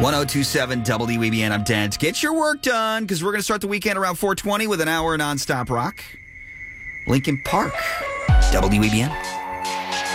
1027 WEBN. I'm Dent. Get your work done because we're going to start the weekend around 4:20 with an hour of nonstop rock. Lincoln Park. WEBN.